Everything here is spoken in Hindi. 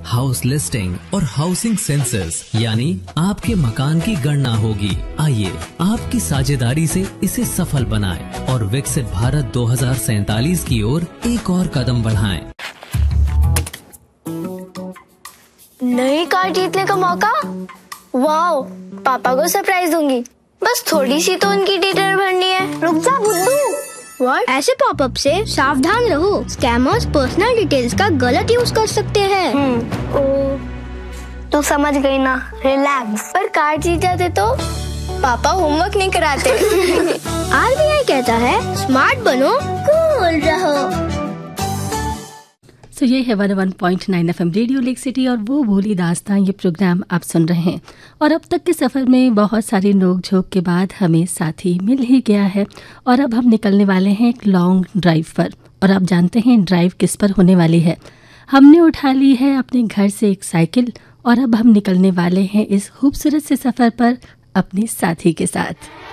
हाउस लिस्टिंग और हाउसिंग सेंसस यानी आपके मकान की गणना होगी। आइए आपकी साझेदारी से इसे सफल बनाएं और विकसित भारत 2047 की ओर एक और कदम बढ़ाएं। नई कार जीतने का मौका। वाओ, पापा को सरप्राइज दूंगी। बस थोड़ी सी तो उनकी डिटेल भरनी है। रुक जा बुद्धू। What? ऐसे पॉपअप से सावधान रहो। स्कैमर्स पर्सनल डिटेल्स का गलत यूज कर सकते हैं। तू समझ गई ना, रिलैक्स। पर कार जीत जाते तो पापा होमवर्क नहीं कराते। आरबीआई कहता है स्मार्ट बनो, कूल रहो। ये है 101.9 FM रेडियो लेक सिटी और वो भोली दास्तां, ये प्रोग्राम आप सुन रहे हैं। और अब तक के सफ़र में बहुत सारी नोक झोंक के बाद हमें साथी मिल ही गया है और अब हम निकलने वाले हैं एक लॉन्ग ड्राइव पर। और आप जानते हैं ड्राइव किस पर होने वाली है। हमने उठा ली है अपने घर से एक साइकिल और अब हम निकलने वाले हैं इस खूबसूरत से सफ़र पर अपने साथी के साथ।